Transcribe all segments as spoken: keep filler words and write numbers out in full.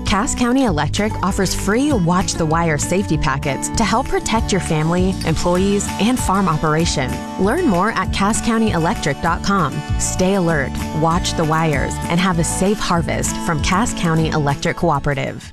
Cass County Electric offers free Watch the Wire safety packets to help protect your family, employees, and farm operation. Learn more at cass county electric dot com. Stay alert, watch the wires, and have a safe harvest from Cass County Electric Cooperative.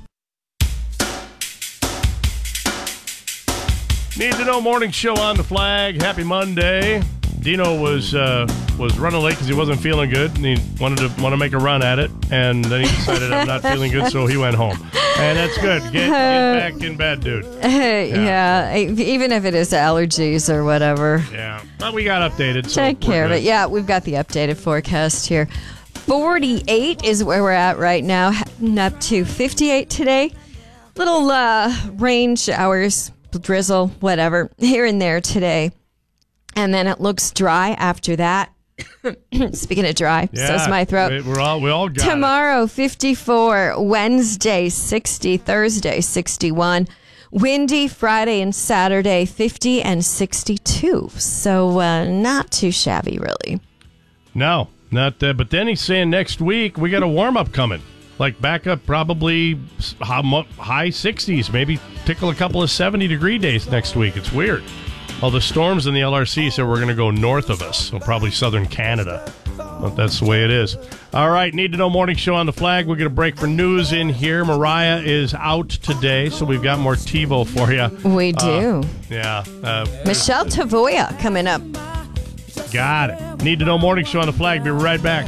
Need to Know Morning Show on the Flag. Happy Monday. Dino was uh, was running late because he wasn't feeling good, and he wanted to want to make a run at it, and then he decided I'm not feeling good, so he went home. And that's good. Get, get back in bed, dude. Hey, yeah. yeah, even if it is allergies or whatever. Yeah, but we got updated. So Take care of it. Yeah, we've got the updated forecast here. forty-eight is where we're at right now, heading up to fifty-eight today. Little uh, rain showers, drizzle, whatever, here and there today. And then it looks dry after that. Speaking of dry, yeah, so's my throat. We're all, we all got Tomorrow, it. fifty-four. Wednesday, sixty. Thursday, sixty-one. Windy Friday and Saturday, fifty and sixty-two. So uh, not too shabby, really. No, not uh, but then he's saying next week we got a warm-up coming. Like back up probably high sixties, maybe tickle a couple of seventy-degree days next week. It's weird. Well, the storms in the L R C said we're going to go north of us, so probably southern Canada. But that's the way it is. All right, Need to Know Morning Show on the Flag. We're going to break for news in here. Mariah is out today, so we've got more TiVo for you. We do. Uh, yeah. Uh, Michelle Tavoya coming up. Got it. Need to Know Morning Show on the Flag. Be right back.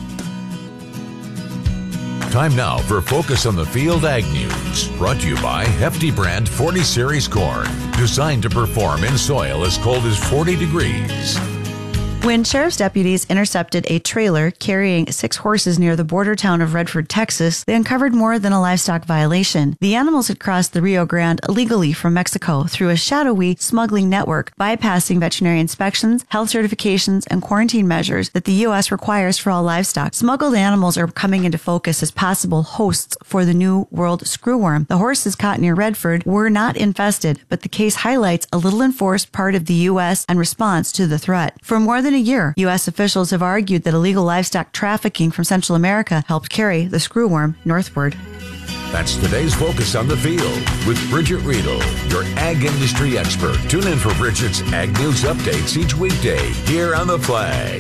Time now for Focus on the Field Ag News, brought to you by Hefty Brand forty Series Corn, designed to perform in soil as cold as forty degrees. When sheriff's deputies intercepted a trailer carrying six horses near the border town of Redford, Texas, they uncovered more than a livestock violation. The animals had crossed the Rio Grande illegally from Mexico through a shadowy smuggling network, bypassing veterinary inspections, health certifications, and quarantine measures that the U S requires for all livestock. Smuggled animals are coming into focus as possible hosts for the New World screwworm. The horses caught near Redford were not infested, but the case highlights a little enforced part of the U S and response to the threat. For more than a year, U S officials have argued that illegal livestock trafficking from Central America helped carry the screwworm northward. That's today's Focus on the Field with Bridget Riedel, your ag industry expert. Tune in for Bridget's Ag News updates each weekday here on the Flag.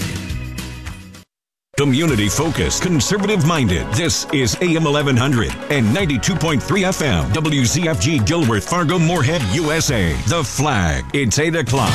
Community-focused, conservative-minded. This is A M eleven hundred and ninety-two point three F M. W Z F G Gilworth, Fargo, Moorhead, U S A. The Flag. It's eight o'clock.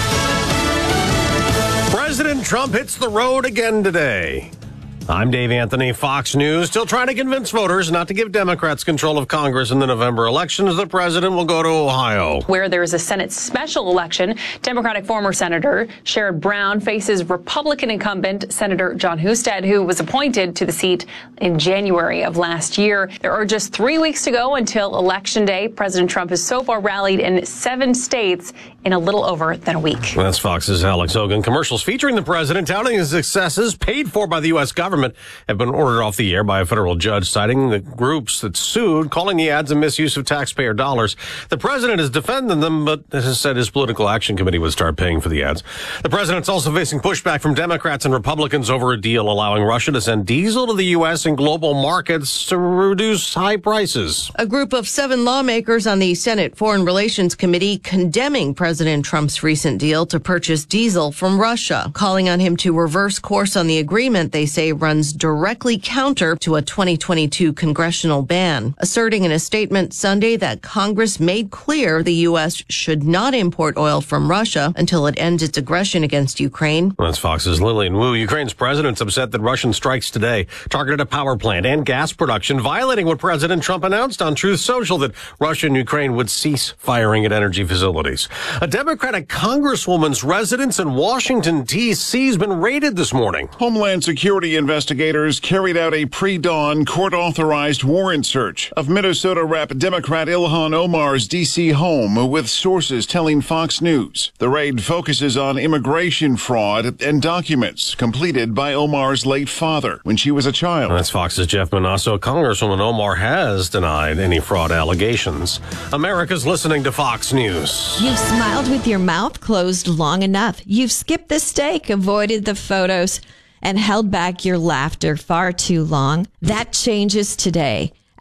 President Trump hits the road again today. I'm Dave Anthony, Fox News, still trying to convince voters not to give Democrats control of Congress in the November elections. The president will go to Ohio, where there is a Senate special election. Democratic former Senator Sherrod Brown faces Republican incumbent Senator John Husted, who was appointed to the seat in January of last year. There are just three weeks to go until Election Day. President Trump has so far rallied in seven states in a little over than a week. That's Fox's Alex Hogan. Commercials featuring the president touting his successes paid for by the U S government have been ordered off the air by a federal judge, citing the groups that sued, calling the ads a misuse of taxpayer dollars. The president has defended them, but has said his political action committee would start paying for the ads. The president's also facing pushback from Democrats and Republicans over a deal allowing Russia to send diesel to the U S and global markets to reduce high prices. A group of seven lawmakers on the Senate Foreign Relations Committee condemning President Trump's recent deal to purchase diesel from Russia, calling on him to reverse course on the agreement they say runs directly counter to a twenty twenty-two congressional ban, asserting in a statement Sunday that Congress made clear the U S should not import oil from Russia until it ends its aggression against Ukraine. That's Fox's Lillian Wu. Ukraine's president's upset that Russian strikes today targeted a power plant and gas production, violating what President Trump announced on Truth Social, that Russia and Ukraine would cease firing at energy facilities. A Democratic congresswoman's residence in Washington, D C has been raided this morning. Homeland Security investigators carried out a pre-dawn court-authorized warrant search of Minnesota Rep Democrat Ilhan Omar's D C home, with sources telling Fox News. The raid focuses on immigration fraud and documents completed by Omar's late father when she was a child. That's Fox's Jeff Manasso. Congresswoman Omar has denied any fraud allegations. America's listening to Fox News. You've smiled with your mouth closed long enough. You've skipped the steak, avoided the photos, and held back your laughter far too long. That changes today.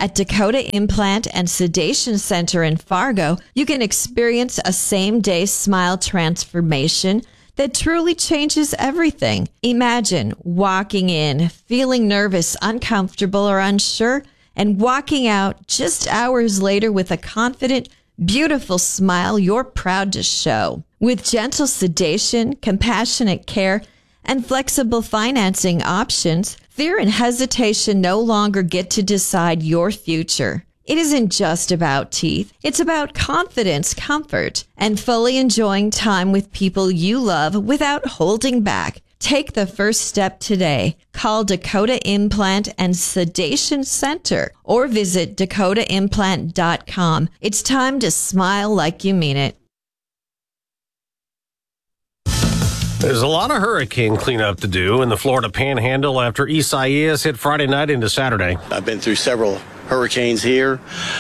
At Dakota Implant and Sedation Center in Fargo, you can experience a same-day smile transformation that truly changes everything. Imagine walking in, feeling nervous, uncomfortable, or unsure, and walking out just hours later with a confident, beautiful smile you're proud to show. With gentle sedation, compassionate care, and flexible financing options, fear and hesitation no longer get to decide your future. It isn't just about teeth. It's about confidence, comfort, and fully enjoying time with people you love without holding back. Take the first step today. Call Dakota Implant and Sedation Center or visit dakota implant dot com. It's time to smile like you mean it. There's a lot of hurricane cleanup to do in the Florida Panhandle after Isaias hit Friday night into Saturday. I've been through several hurricanes here.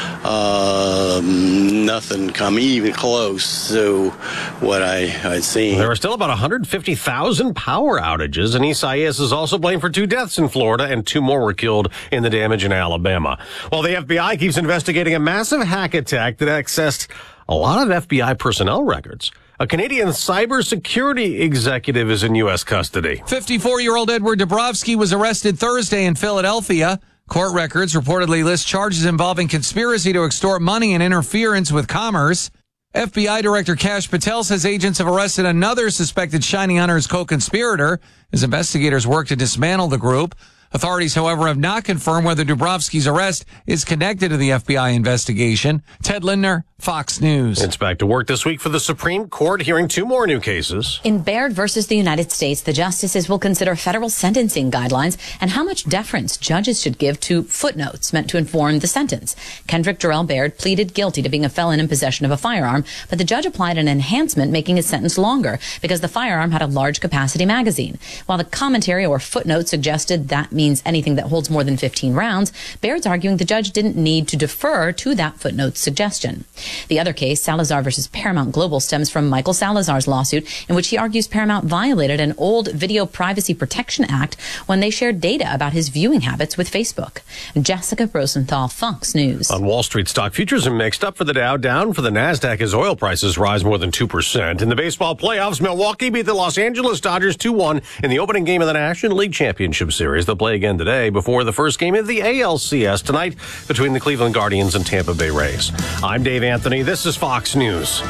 Um, nothing come even close to what I, I'd seen. There were still about one hundred fifty thousand power outages, and Isaias is also blamed for two deaths in Florida, and two more were killed in the damage in Alabama. While the F B I keeps investigating a massive hack attack that accessed a lot of F B I personnel records. A Canadian cybersecurity executive is in U S custody. fifty-four-year-old Edward Dabrowski was arrested Thursday in Philadelphia. Court records reportedly list charges involving conspiracy to extort money and interference with commerce. F B I Director Kash Patel says agents have arrested another suspected Shiny Hunters co-conspirator as investigators work to dismantle the group. Authorities, however, have not confirmed whether Dabrowski's arrest is connected to the F B I investigation. Ted Lindner, Fox News. It's back to work this week for the Supreme Court, hearing two more new cases. In Baird versus the United States, the justices will consider federal sentencing guidelines and how much deference judges should give to footnotes meant to inform the sentence. Kendrick Jarrell Baird pleaded guilty to being a felon in possession of a firearm, but the judge applied an enhancement making his sentence longer because the firearm had a large capacity magazine. While the commentary or footnote suggested that means anything that holds more than fifteen rounds, Baird's arguing the judge didn't need to defer to that footnote's suggestion. The other case, Salazar versus Paramount Global, stems from Michael Salazar's lawsuit in which he argues Paramount violated an old Video Privacy Protection Act when they shared data about his viewing habits with Facebook. Jessica Rosenthal, Fox News. On Wall Street, stock futures are mixed up for the Dow, down for the NASDAQ as oil prices rise more than two percent. In the baseball playoffs, Milwaukee beat the Los Angeles Dodgers two one in the opening game of the National League Championship Series. They'll play again today before the first game of the A L C S tonight between the Cleveland Guardians and Tampa Bay Rays. I'm Dave Anthony. This is Fox News.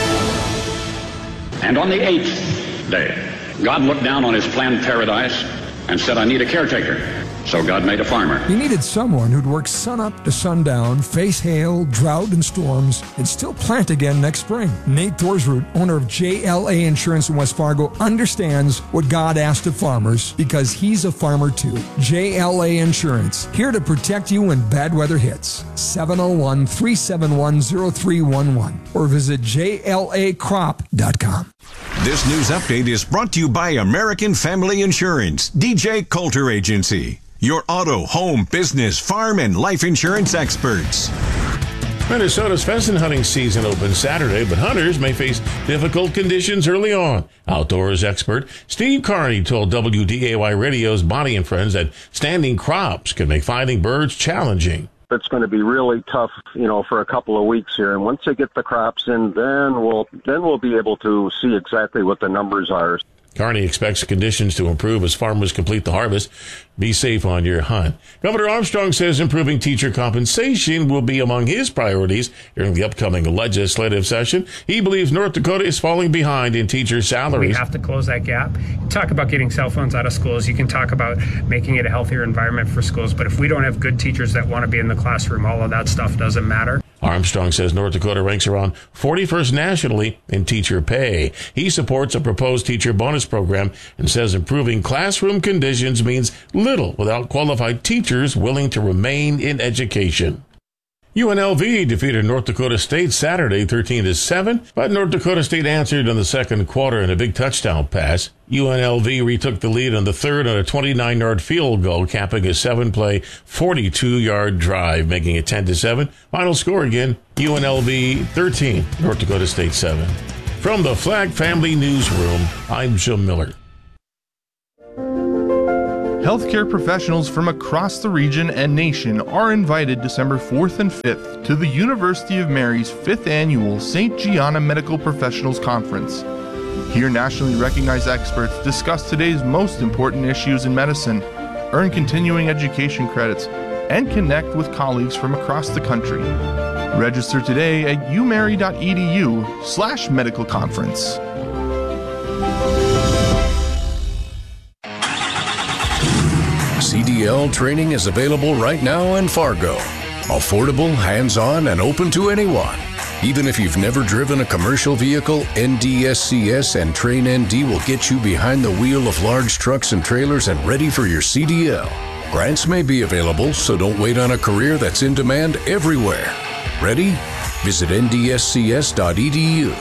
And on the eighth day, God looked down on his planned paradise and said, I need a caretaker. So God made a farmer. He needed someone who'd work sunup to sundown, face hail, drought, and storms, and still plant again next spring. Nate Thorsroot, owner of J L A Insurance in West Fargo, understands what God asked of farmers because he's a farmer too. J L A Insurance, here to protect you when bad weather hits. seven oh one, three seven one, oh three one one or visit J L A crop dot com. This news update is brought to you by American Family Insurance, D J Coulter Agency. Your auto, home, business, farm, and life insurance experts. Minnesota's pheasant hunting season opens Saturday, but hunters may face difficult conditions early on. Outdoors expert Steve Carney told W D A Y Radio's Bonnie and Friends that standing crops can make finding birds challenging. It's going to be really tough, you know, for a couple of weeks here. And once they get the crops in, then we'll then we'll be able to see exactly what the numbers are. Carney expects conditions to improve as farmers complete the harvest. Be safe on your hunt. Governor Armstrong says improving teacher compensation will be among his priorities during the upcoming legislative session. He believes North Dakota is falling behind in teacher salaries. We have to close that gap. Talk about getting cell phones out of schools. You can talk about making it a healthier environment for schools. But if we don't have good teachers that want to be in the classroom, all of that stuff doesn't matter. Armstrong says North Dakota ranks around forty-first nationally in teacher pay. He supports a proposed teacher bonus program and says improving classroom conditions means little without qualified teachers willing to remain in education. U N L V defeated North Dakota State Saturday thirteen to seven, but North Dakota State answered in the second quarter in a big touchdown pass. U N L V retook the lead on the third on a twenty-nine-yard field goal, capping a seven-play, forty-two-yard drive, making it ten to seven. Final score again, U N L V thirteen, North Dakota State seven. From the Flag Family Newsroom, I'm Jim Miller. Healthcare professionals from across the region and nation are invited December fourth and fifth to the University of Mary's fifth Annual Saint Gianna Medical Professionals Conference. Here, nationally recognized experts discuss today's most important issues in medicine, earn continuing education credits, and connect with colleagues from across the country. Register today at umary.edu slash medical conference. C D L training is available right now in Fargo. Affordable, hands-on, and open to anyone. Even if you've never driven a commercial vehicle, N D S C S and Train N D will get you behind the wheel of large trucks and trailers and ready for your C D L. Grants may be available, so don't wait on a career that's in demand everywhere. Ready? Visit N D S C S dot E D U.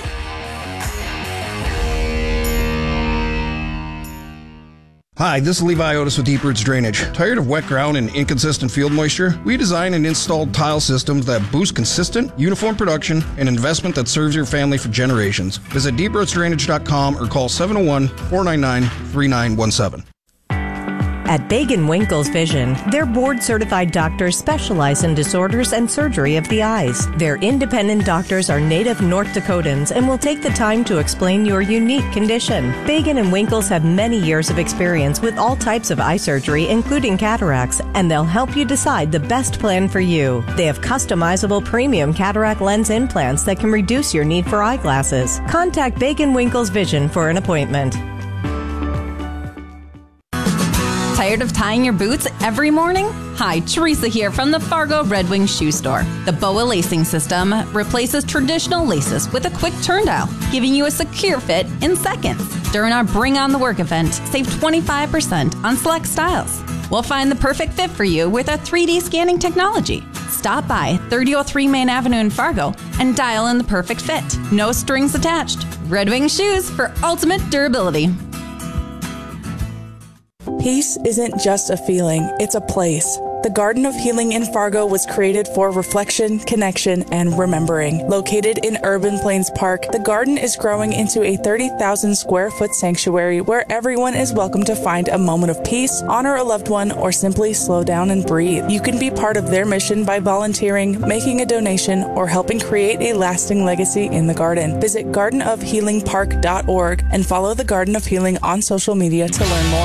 Hi, this is Levi Otis with Deep Roots Drainage. Tired of wet ground and inconsistent field moisture? We design and install tile systems that boost consistent, uniform production and investment that serves your family for generations. Visit deep roots drainage dot com or call seven oh one, four nine nine, three nine one seven. At Bagan Winkles Vision, their board-certified doctors specialize in disorders and surgery of the eyes. Their independent doctors are native North Dakotans and will take the time to explain your unique condition. Bagan and Winkles have many years of experience with all types of eye surgery, including cataracts, and they'll help you decide the best plan for you. They have customizable premium cataract lens implants that can reduce your need for eyeglasses. Contact Bagan Winkles Vision for an appointment. Tired of tying your boots every morning? Hi, Teresa here from the Fargo Red Wing Shoe Store. The B O A lacing system replaces traditional laces with a quick turn dial, giving you a secure fit in seconds. During our Bring on the Work event, save twenty-five percent on select styles. We'll find the perfect fit for you with our three D scanning technology. Stop by thirty oh three Main Avenue in Fargo and dial in the perfect fit. No strings attached. Red Wing Shoes for ultimate durability. Peace isn't just a feeling, it's a place. The Garden of Healing in Fargo was created for reflection, connection, and remembering. Located in Urban Plains Park, the garden is growing into a thirty thousand square foot sanctuary where everyone is welcome to find a moment of peace, honor a loved one, or simply slow down and breathe. You can be part of their mission by volunteering, making a donation, or helping create a lasting legacy in the garden. Visit garden of healing park dot org and follow the Garden of Healing on social media to learn more.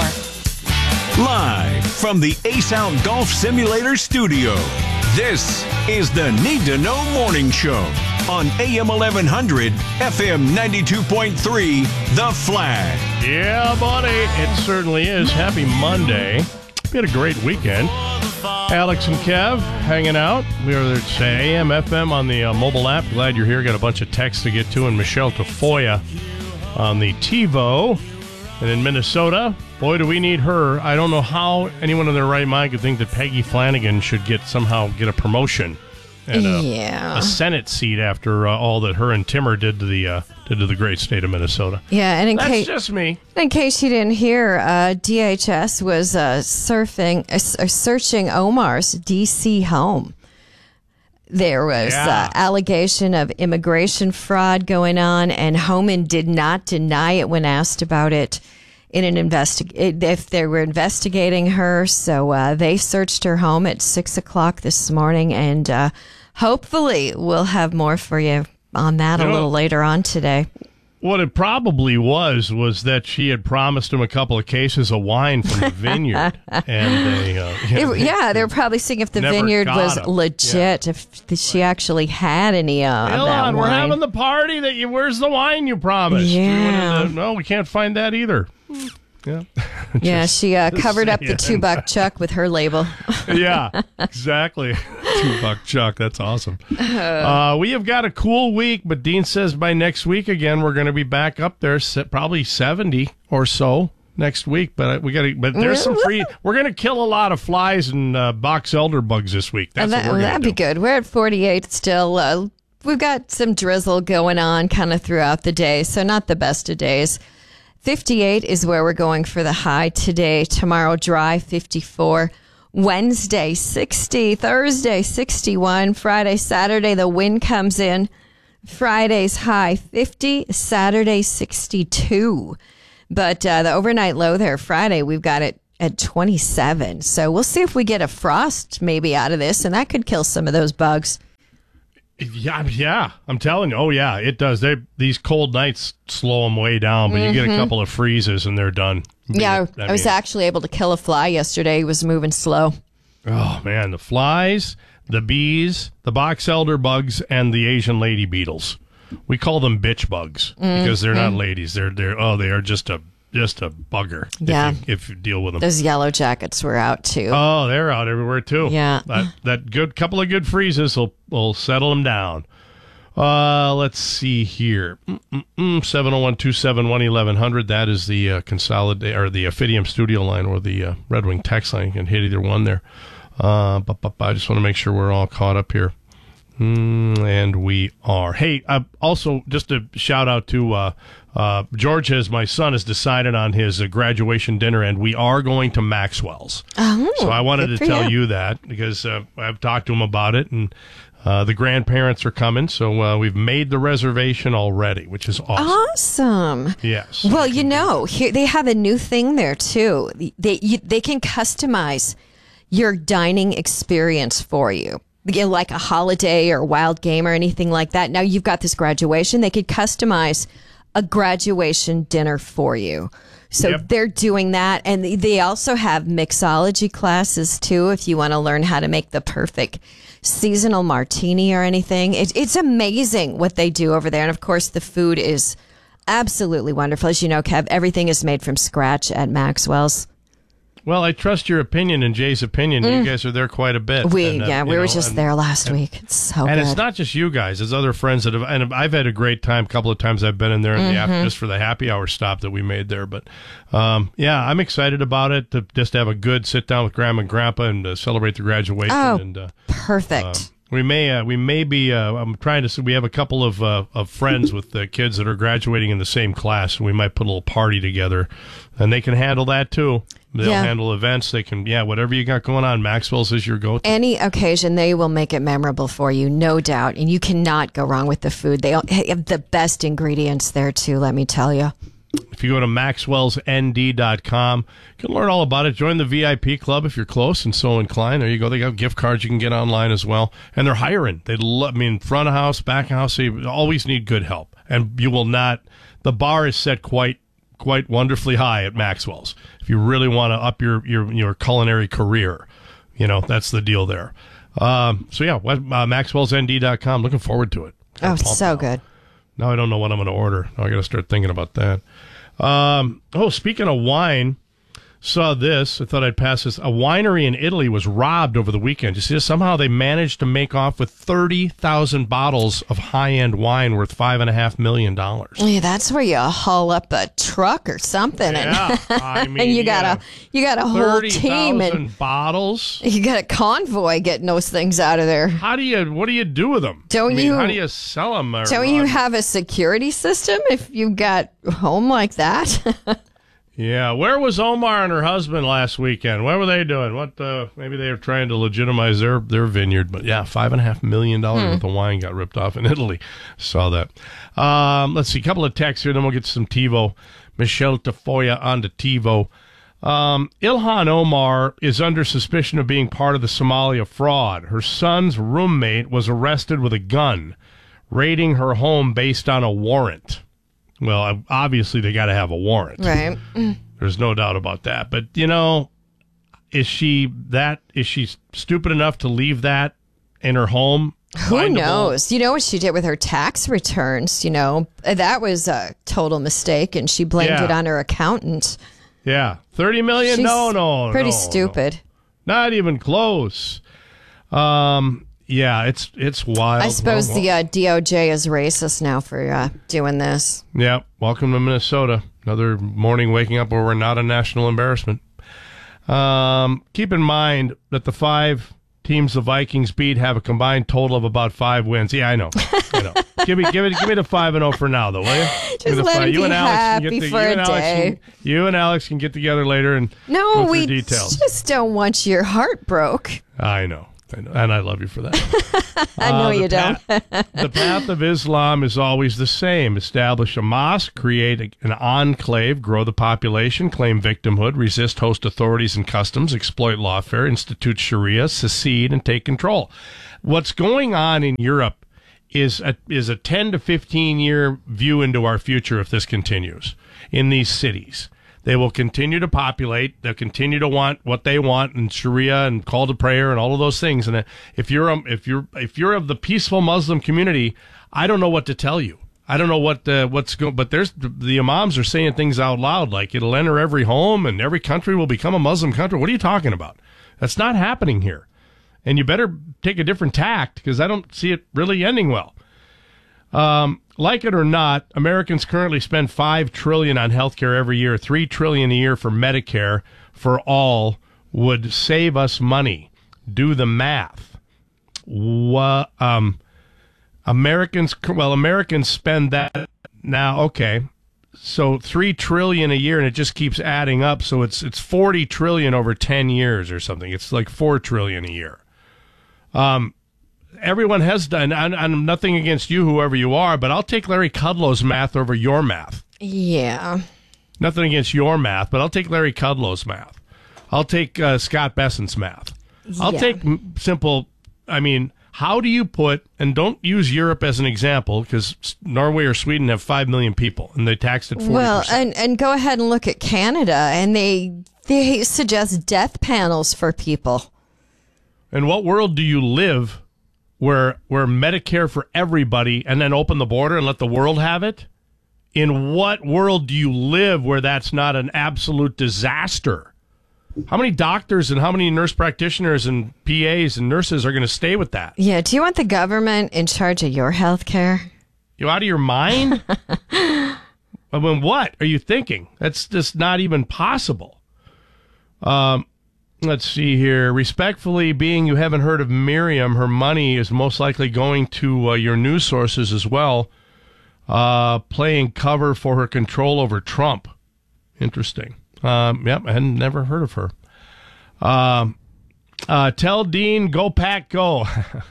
Live from the Ace Out Golf Simulator studio, this is the Need to Know Morning Show on A M eleven hundred, F M ninety-two point three, The Flag. Yeah, buddy, it certainly is. Happy Monday. We had a great weekend. Alex and Kev hanging out. We are there today, A M, F M on the uh, mobile app. Glad you're here. Got a bunch of texts to get to. And Michelle Tafoya on the TiVo. And in Minnesota, boy, do we need her. I don't know how anyone in their right mind could think that Peggy Flanagan should get somehow get a promotion and a, yeah. a Senate seat after uh, all that her and Timmer did to the uh, did to the great state of Minnesota. Yeah, and in That's case just me. In case you didn't hear, uh, D H S was uh, surfing, uh, searching Omar's D C home. There was Yeah. uh, allegation of immigration fraud going on, and Homan did not deny it when asked about it in an investi- if they were investigating her. So uh, they searched her home at six o'clock this morning, and uh, hopefully we'll have more for you on that You a know- little later on today. What it probably was was that she had promised him a couple of cases of wine from the vineyard, and they, uh, It- yeah, they were probably seeing if the Never vineyard got was him. legit, if she actually had any uh, of that Elon, we're wine. having the party that you. Where's the wine you promised? We Yeah. wanted to- no, we can't find that either. Yeah. yeah, Just- she uh, just covered up the saying. two buck chuck with her label. Yeah, exactly. Two buck chuck. That's awesome. Uh, we have got a cool week, but Dean says by next week again we're going to be back up there, se- probably seventy or so next week. But we got to. But there's some free. We're going to kill a lot of flies and uh, box elder bugs this week. That's And that, what we're going that'd to be do. good. We're at forty-eight still. Uh, we've got some drizzle going on kind of throughout the day, so not the best of days. fifty-eight is where we're going for the high today. Tomorrow, dry, fifty-four. Wednesday, sixty. Thursday, sixty-one. Friday, Saturday, the wind comes in. Friday's high, fifty. Saturday, sixty-two. But uh, the overnight low there, Friday, we've got it at twenty-seven. So we'll see if we get a frost maybe out of this, and that could kill some of those bugs. Yeah, yeah, I'm telling you. Oh, yeah, it does. They These cold nights slow them way down, but mm-hmm. you get a couple of freezes and they're done. Yeah, I, I was mean, actually able to kill a fly yesterday. He was moving slow. Oh, man, the flies, the bees, the box elder bugs, and the Asian lady beetles. We call them bitch bugs mm-hmm. because they're not ladies. They're they're oh, they are just a just a bugger. Yeah, if you, if you deal with them. Those yellow jackets were out too. Oh, they're out everywhere too. Yeah, that that good couple of good freezes will will settle them down. Uh, let's see here. seven oh one, two seven one, eleven hundred. That is the uh, consolidate or the Ophidium studio line or the uh, Red Wing text line. You can hit either one there. Uh, but, but, but I just want to make sure we're all caught up here. Mm, and we are. Hey, uh, also, just a shout out to uh, uh, George, as my son has decided on his uh, graduation dinner, and we are going to Maxwell's. Oh, so I wanted to tell you. you that because uh, I've talked to him about it, and uh, the grandparents are coming, so uh, we've made the reservation already, which is awesome. Awesome. Yes. Well, you know, here they have a new thing there too. They you, they can customize your dining experience for you. You know, like a holiday or wild game or anything like that. Now you've got this graduation. They could customize a graduation dinner for you. So yep. they're doing that. And they also have mixology classes too, if you want to learn how to make the perfect seasonal martini or anything. It, it's amazing what they do over there. And of course, the food is absolutely wonderful. As you know, Kev, everything is made from scratch at Maxwell's. Well, I trust your opinion and Jay's opinion. Mm. You guys are there quite a bit. We and, uh, yeah, we were know, just and, there last and, week. It's so and good. it's not just you guys; it's other friends that have. And I've had a great time. A couple of times I've been in there in mm-hmm. the after, just for the happy hour stop that we made there. But um, yeah, I'm excited about it to just have a good sit down with Grandma and Grandpa and uh, celebrate the graduation. Oh, and, uh, perfect. Uh, we may uh, we may be. Uh, I'm trying to. We have a couple of uh, of friends with the kids that are graduating in the same class, and we might put a little party together, and they can handle that too. They'll yeah. handle events. They can, yeah, whatever you got going on, Maxwell's is your go-to. Any occasion, they will make it memorable for you, no doubt. And you cannot go wrong with the food. They have the best ingredients there, too, let me tell you. If you go to maxwells n d dot com, you can learn all about it. Join the V I P club if you're close and so inclined. There you go. They got gift cards you can get online as well. And they're hiring. They love, I mean, front of house, back of house, they always need good help. And you will not, the bar is set quite quite wonderfully high at Maxwell's. If you really want to up your, your, your culinary career, you know, that's the deal there. Um, so, yeah, uh, maxwells n d dot com. Looking forward to it. Oh, so now. good. Now I don't know what I'm going to order. Now I got to start thinking about that. Um, oh, speaking of wine, saw this. I thought I'd pass this. A winery in Italy was robbed over the weekend. You see, somehow they managed to make off with thirty thousand bottles of high-end wine worth five point five million dollars. Yeah, that's where you haul up a truck or something. Yeah, and, I mean, and you got a you got a whole team and bottles. You got a convoy getting those things out of there. How do you? What do you do with them? Don't I mean, you? How do you sell them? Or, don't you have a security system if you got home like that? Yeah, where was Omar and her husband last weekend? What were they doing? What? Uh, maybe they were trying to legitimize their, their vineyard. But yeah, five and a half million dollars hmm. worth of wine got ripped off in Italy. Saw that. Um, let's see, a couple of texts here, then we'll get to some TiVo. Michelle Tafoya on to TiVo. Um, Ilhan Omar is under suspicion of being part of the Somalia fraud. Her son's roommate was arrested with a gun, raiding her home based on a warrant. Well, obviously they got to have a warrant. Right. There's no doubt about that. But, you know, is she that is she stupid enough to leave that in her home? Who Findable? knows? You know what she did with her tax returns, you know? That was a total mistake, and she blamed yeah. it on her accountant. Yeah. thirty million dollars? She's No, no. Pretty no, stupid. No. Not even close. Um Yeah, it's it's wild. I suppose well, well. the uh, D O J is racist now for uh, doing this. Yeah, welcome to Minnesota. Another morning waking up where we're not a national embarrassment. Um, keep in mind that the five teams the Vikings beat have a combined total of about five wins. Yeah, I know. I know. give me, give it, give me the five and zero for now, though, will you? Just let him you be and Alex happy can get the, for you a and Alex day. Can, you and Alex can get together later and no, go through we details. just don't want your heart broke. I know. And I love you for that. I know uh, you don't. path, the path of Islam is always the same. Establish a mosque, create a, an enclave, grow the population, claim victimhood, resist host authorities and customs, exploit lawfare, institute Sharia, secede, and take control. What's going on in Europe is a, is a ten to fifteen year view into our future if this continues in these cities. They will continue to populate. They'll continue to want what they want, and Sharia and call to prayer and all of those things. And if you're um, if you're if you're of the peaceful Muslim community, I don't know what to tell you. I don't know what uh, what's going. But there's the imams are saying things out loud like it'll enter every home and every country will become a Muslim country. What are you talking about? That's not happening here. And you better take a different tact because I don't see it really ending well. Um, like it or not, Americans currently spend five trillion dollars on healthcare every year, three trillion dollars a year for Medicare for all would save us money. Do the math. What, um, Americans, well, Americans spend that now. Okay. So three trillion dollars a year and it just keeps adding up. So it's, it's forty trillion dollars over ten years or something. It's like four trillion dollars a year. Um, Everyone has done, and I'm nothing against you, whoever you are, but I'll take Larry Kudlow's math over your math. Yeah. Nothing against your math, but I'll take Larry Kudlow's math. I'll take uh, Scott Besson's math. I'll Yeah. take m- simple, I mean, how do you put, and don't use Europe as an example, because Norway or Sweden have five million people, and they taxed it forty percent. Well, and, and go ahead and look at Canada, and they they suggest death panels for people. In what world do you live where where Medicare for everybody and then open the border and let the world have it? In what world do you live where that's not an absolute disaster? How many doctors and how many nurse practitioners and P As and nurses are going to stay with that? Yeah, do you want the government in charge of your health care? You out of your mind? I mean, what are you thinking? That's just not even possible. Um, let's see here. Respectfully, being you haven't heard of Miriam, her money is most likely going to uh, your news sources as well, uh, playing cover for her control over Trump. Interesting. Um, yep, I had never heard of her. Um, uh, tell Dean, go Pack, go.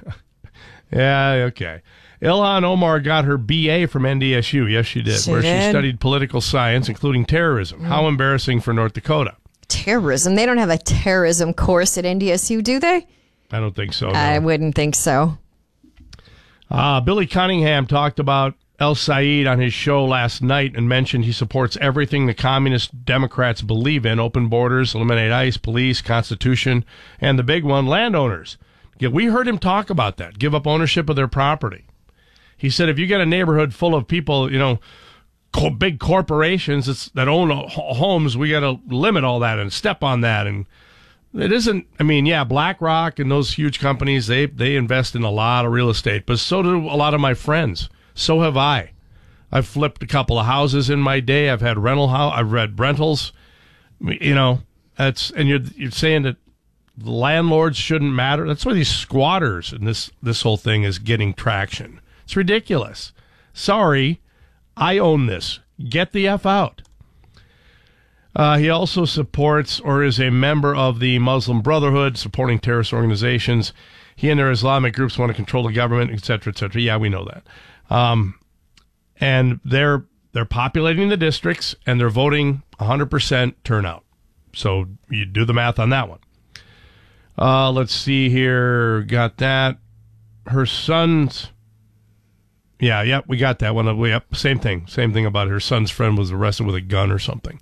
Yeah, okay. Ilhan Omar got her B A from N D S U. Yes, she did. She where did. she studied political science, including terrorism. Mm. How embarrassing for North Dakota. Terrorism? They don't have a terrorism course at N D S U, do they? I don't think so. No. I wouldn't think so. Uh, Billy Cunningham talked about El Said on his show last night and mentioned he supports everything the communist Democrats believe in: open borders, eliminate ICE, police, Constitution, and the big one, landowners. Yeah, we heard him talk about that. Give up ownership of their property. He said if you get a neighborhood full of people, you know, co- big corporations that's, that own ho- homes, we got to limit all that and step on that. And it isn't, I mean, yeah, BlackRock and those huge companies, they, they invest in a lot of real estate, but so do a lot of my friends. So have I. I've flipped a couple of houses in my day. I've had rental house. I've read rentals. You know, that's, and you're, you're saying that the landlords shouldn't matter. That's why these squatters and this, this whole thing is getting traction. It's ridiculous. Sorry, I own this. Get the F out. Uh, he also supports or is a member of the Muslim Brotherhood, supporting terrorist organizations. He and their Islamic groups want to control the government, et cetera, et cetera. Yeah, we know that. Um, and they're they're populating the districts, and they're voting one hundred percent turnout. So you do the math on that one. Uh, let's see here. Got that. Her son's... Yeah, yep, we got that one. We, yep, same thing. Same thing about her son's friend was arrested with a gun or something.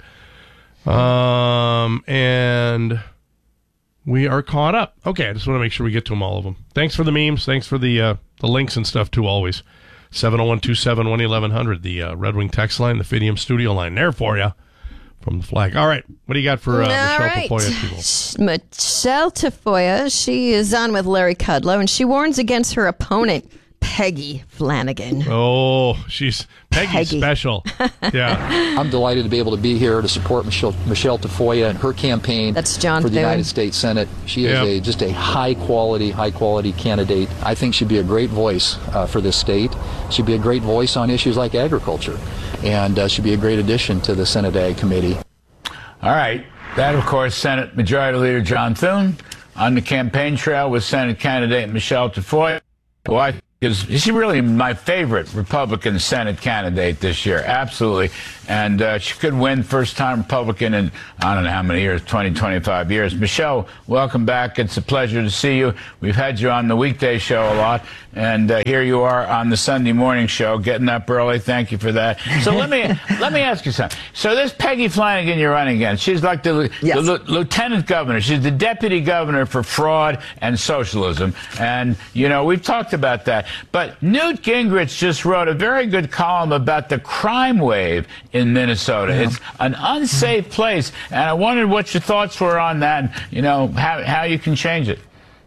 Um, and we are caught up. Okay, I just want to make sure we get to them, all of them. Thanks for the memes. Thanks for the uh, the links and stuff, too, always. seven oh one, two seven one, eleven hundred, the uh, Red Wing text line, the Fidium studio line. There for you from the flag. All right, what do you got for uh, Michelle right. Tafoya, people? Michelle Tafoya, she is on with Larry Kudlow, and she warns against her opponent, Peggy Flanagan. Oh, she's Peggy's Peggy. special. Yeah. I'm delighted to be able to be here to support Michelle, Michelle Tafoya and her campaign That's John for the Thune. United States Senate. She is Yep. a just a high quality, high quality candidate. I think she'd be a great voice uh, for this state. She'd be a great voice on issues like agriculture, and uh, she'd be a great addition to the Senate Ag Committee. All right. That, of course, Senate Majority Leader John Thune. on the campaign trail with Senate candidate Michelle Tafoya, who I think is she's really my favorite Republican Senate candidate this year. Absolutely. And uh, she could win first-time Republican in, I don't know how many years, twenty, twenty-five years. Michelle, welcome back. It's a pleasure to see you. We've had you on the weekday show a lot, and uh, here you are on the Sunday morning show, getting up early. Thank you for that. So let me let me ask you something. So this Peggy Flanagan you're running against, she's like the, yes. the l- lieutenant governor. She's the deputy governor for fraud and socialism. And, you know, we've talked about that. But Newt Gingrich just wrote a very good column about the crime wave in Minnesota. Yeah. It's an unsafe place, and I wondered what your thoughts were on that, and, you know, how, how you can change it.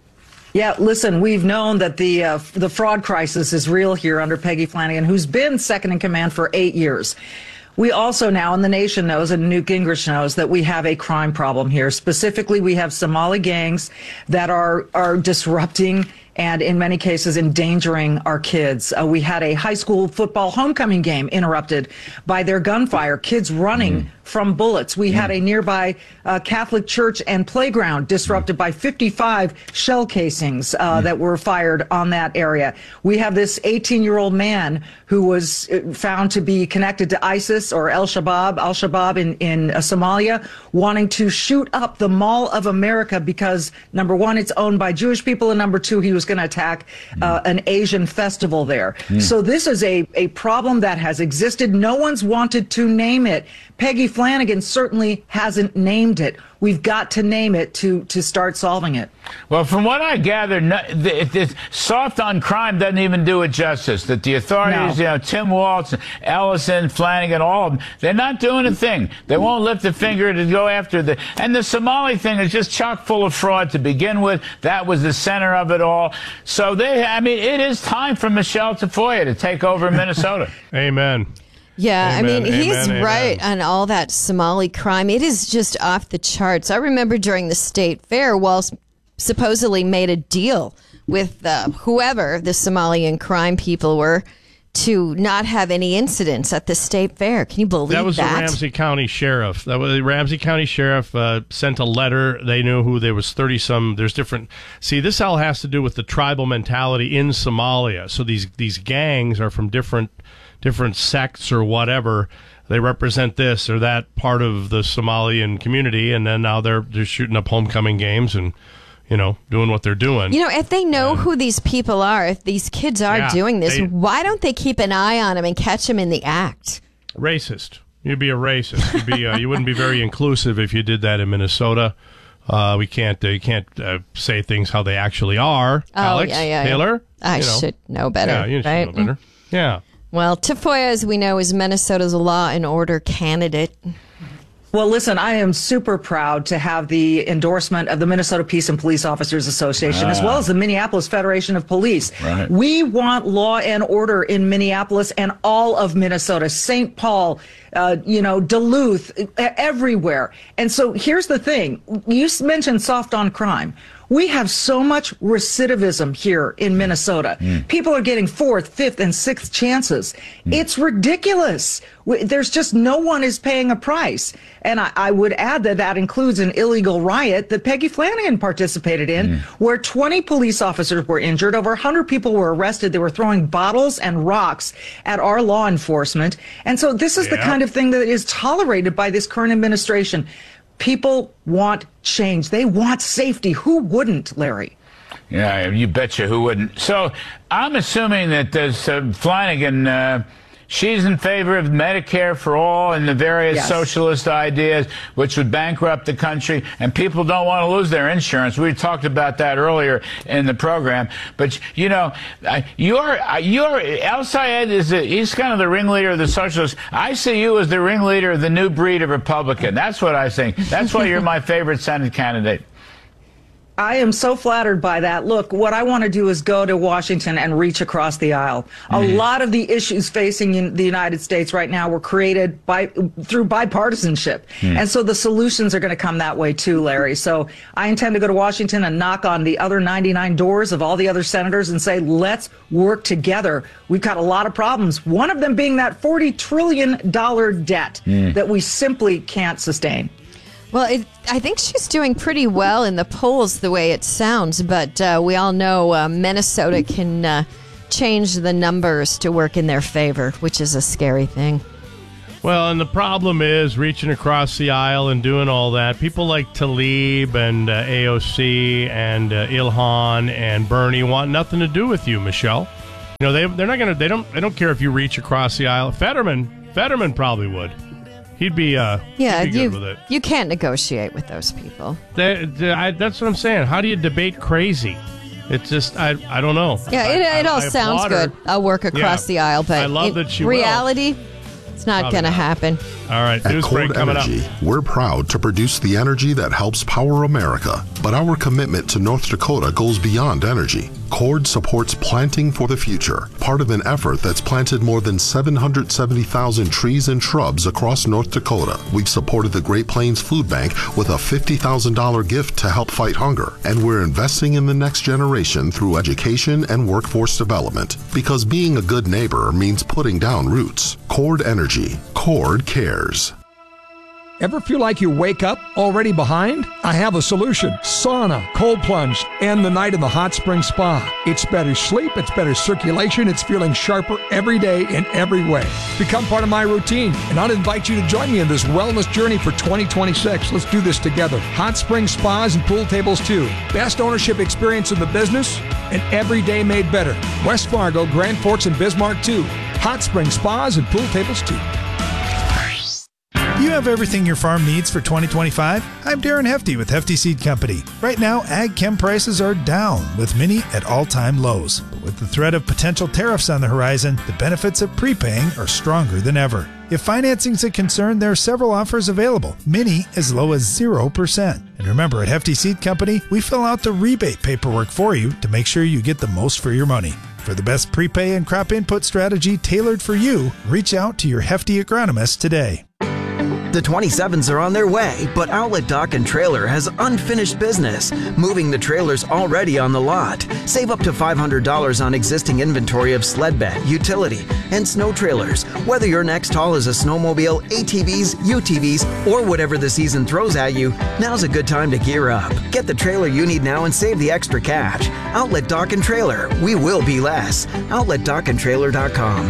Yeah, listen, we've known that the uh, the fraud crisis is real here under Peggy Flanagan, who's been second in command for eight years. We also now, and the nation knows, and Newt Gingrich knows, that we have a crime problem here. Specifically, we have Somali gangs that are are disrupting and in many cases endangering our kids. Uh, we had a high school football homecoming game interrupted by their gunfire, kids running mm. from bullets. We mm. had a nearby uh, Catholic church and playground disrupted mm. by fifty-five shell casings uh, mm. that were fired on that area. We have this eighteen-year-old man who was found to be connected to ISIS or Al-Shabaab, Al-Shabaab in, in uh, Somalia, wanting to shoot up the Mall of America because, number one, it's owned by Jewish people, and number two, he was going to attack uh, an Asian festival there. Mm. So this is a, a problem that has existed. No one's wanted to name it. Peggy Flanagan certainly hasn't named it. We've got to name it to, to start solving it. Well, from what I gather, no, the, the soft on crime doesn't even do it justice. That the authorities, no. you know, Tim Walz, Ellison, Flanagan, all of them, they're not doing a thing. They won't lift a finger to go after the... And the Somali thing is just chock full of fraud to begin with. That was the center of it all. So they, I mean, it is time for Michelle Tafoya to take over Minnesota. Amen. Yeah, amen, I mean, he's amen, right amen. on all that Somali crime. It is just off the charts. I remember during the state fair, Walz supposedly made a deal with uh, whoever the Somalian crime people were to not have any incidents at the state fair. Can you believe that? That was that? the Ramsey County Sheriff. That was the Ramsey County Sheriff uh, sent a letter. They knew who there was thirty some. There's different. See, this all has to do with the tribal mentality in Somalia. So these these gangs are from different different sects or whatever. They represent this or that part of the Somalian community, and then now they're they're shooting up homecoming games and, you know, doing what they're doing. You know, if they know um, who these people are, if these kids are yeah, doing this, they, why don't they keep an eye on them and catch them in the act? Racist. You'd be a racist. You'd be. Uh, you wouldn't be very inclusive if you did that in Minnesota. Uh, we can't. Uh, you can't uh, say things how they actually are. Oh, Alex yeah, yeah, Taylor. Yeah. I you know. should know better. Yeah, you right? should know better. Yeah. Well, Tafoya, as we know, is Minnesota's law and order candidate. Well, listen, I am super proud to have the endorsement of the Minnesota Peace and Police Officers Association, ah. as well as the Minneapolis Federation of Police. Right. We want law and order in Minneapolis and all of Minnesota, Saint Paul, uh, you know, Duluth, everywhere. And so here's the thing. You mentioned soft on crime. We have so much recidivism here in Minnesota. Mm. People are getting fourth, fifth, and sixth chances. Mm. It's ridiculous. There's just no one is paying a price. And I, I would add that that includes an illegal riot that Peggy Flanagan participated in, mm. where twenty police officers were injured, over one hundred people were arrested. They were throwing bottles and rocks at our law enforcement. And so this is yeah. the kind of thing that is tolerated by this current administration. People want change. They want safety. Who wouldn't, Larry? Yeah, you betcha who wouldn't. So I'm assuming that this uh, Flanagan, uh, she's in favor of Medicare for all and the various yes. socialist ideas, which would bankrupt the country, and people don't want to lose their insurance. We talked about that earlier in the program. But, you know, you're, you're, El Sayed is a, he's kind of the ringleader of the socialists. I see you as the ringleader of the new breed of Republican. That's what I think. That's why you're my favorite Senate candidate. I am so flattered by that. Look, what I want to do is go to Washington and reach across the aisle. Mm-hmm. A lot of the issues facing in the United States right now were created by through bipartisanship. Mm. And so the solutions are going to come that way too, Larry. So I intend to go to Washington and knock on the other ninety-nine doors of all the other senators and say, let's work together. We've got a lot of problems, one of them being that forty trillion dollars debt mm. that we simply can't sustain. Well, it, I think she's doing pretty well in the polls the way it sounds, but uh, we all know uh, Minnesota can uh, change the numbers to work in their favor, which is a scary thing. Well, and the problem is reaching across the aisle and doing all that. People like Tlaib and uh, A O C and uh, Ilhan and Bernie want nothing to do with you, Michelle. You know, they they're not gonna they don't they don't care if you reach across the aisle. Fetterman Fetterman probably would. He'd be uh Yeah, he'd be you good with it. you can't negotiate with those people. They, they, I, that's what I'm saying. How do you debate crazy? It's just I I don't know. Yeah, it, I, it all I sounds applaud her. good. I'll work across Yeah. the aisle, but I love in that she will. reality, it's not Probably going to not. happen. All right, At news break Cord coming Energy, up. we're proud to produce the energy that helps power America. But our commitment to North Dakota goes beyond energy. Cord supports planting for the future, part of an effort that's planted more than seven hundred seventy thousand trees and shrubs across North Dakota. We've supported the Great Plains Food Bank with a fifty thousand dollars gift to help fight hunger. And we're investing in the next generation through education and workforce development. Because being a good neighbor means putting down roots. Cord Energy. Cord cares. Ever feel like you wake up already behind? I have a solution. Sauna, cold plunge, and the night in the hot spring spa. It's better sleep, it's better circulation, it's feeling sharper every day in every way. Become part of my routine, and I'll invite you to join me in this wellness journey for twenty twenty-six. Let's do this together. Hot spring spas and pool tables too. Best ownership experience in the business, and every day made better. West Fargo, Grand Forks, and Bismarck too. Hot spring spas and pool tables too. You have everything your farm needs for twenty twenty-five? I'm Darren Hefty with Hefty Seed Company. Right now, ag chem prices are down, with many at all-time lows. But with the threat of potential tariffs on the horizon, the benefits of prepaying are stronger than ever. If financing's a concern, there are several offers available, many as low as zero percent. And remember, at Hefty Seed Company, we fill out the rebate paperwork for you to make sure you get the most for your money. For the best prepay and crop input strategy tailored for you, reach out to your Hefty agronomist today. The twenty-sevens are on their way, but Outlet Dock and Trailer has unfinished business, moving the trailers already on the lot. Save up to five hundred dollars on existing inventory of sled bed, utility, and snow trailers. Whether your next haul is a snowmobile, A T Vs, U T Vs, or whatever the season throws at you, now's a good time to gear up. Get the trailer you need now and save the extra cash. Outlet Dock and Trailer. We will be less. outlet dock and trailer dot com.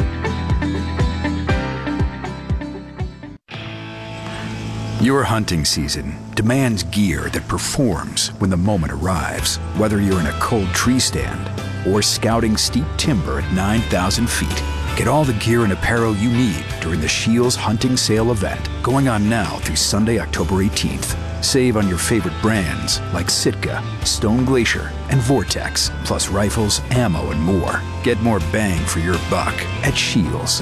Your hunting season demands gear that performs when the moment arrives. Whether you're in a cold tree stand or scouting steep timber at nine thousand feet, get all the gear and apparel you need during the Shields Hunting Sale event, going on now through Sunday, October eighteenth. Save on your favorite brands like Sitka, Stone Glacier, and Vortex, plus rifles, ammo, and more. Get more bang for your buck at Shields.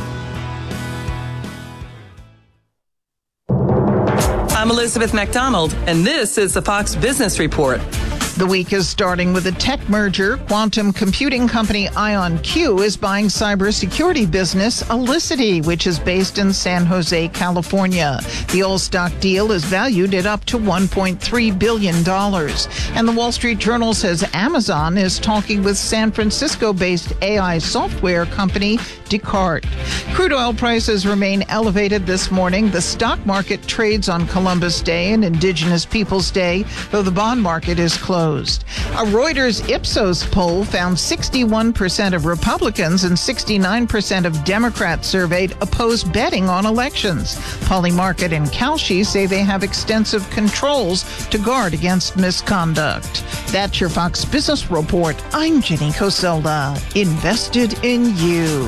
I'm Elizabeth McDonald, and this is the Fox Business Report. The week is starting with a tech merger. Quantum computing company IonQ is buying cybersecurity business Elicity, which is based in San Jose, California. The all-stock deal is valued at up to one point three billion dollars. And the Wall Street Journal says Amazon is talking with San Francisco-based A I software company Descartes. Crude oil prices remain elevated this morning. The stock market trades on Columbus Day and Indigenous Peoples Day, though the bond market is closed. A Reuters Ipsos poll found sixty-one percent of Republicans and sixty-nine percent of Democrats surveyed oppose betting on elections. Polymarket and Kalshi say they have extensive controls to guard against misconduct. That's your Fox Business Report. I'm Jenny Coselda. Invested in you.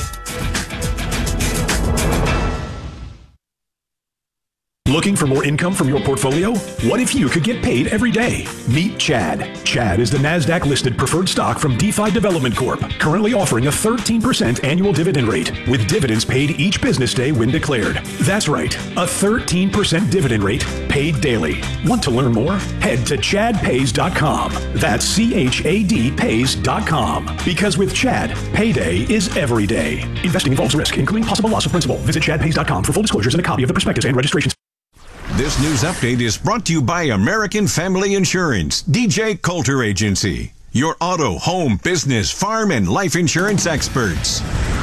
Looking for more income from your portfolio? What if you could get paid every day? Meet Chad. Chad is the NASDAQ-listed preferred stock from DeFi Development Corp, currently offering a thirteen percent annual dividend rate, with dividends paid each business day when declared. That's right, a thirteen percent dividend rate paid daily. Want to learn more? Head to chad pays dot com. That's C H A D pays dot com. Because with Chad, payday is every day. Investing involves risk, including possible loss of principal. Visit chad pays dot com for full disclosures and a copy of the prospectus and registration. This news update is brought to you by American Family Insurance, D J Coulter Agency, your auto, home, business, farm, and life insurance experts.